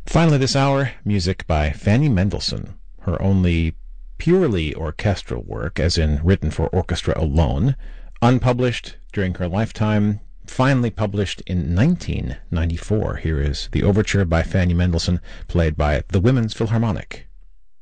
Finally this hour, music by Fanny Mendelssohn, her only purely orchestral work, as in written for orchestra alone, unpublished during her lifetime, finally published in 1994. Here is the overture by Fanny Mendelssohn, played by the Women's Philharmonic.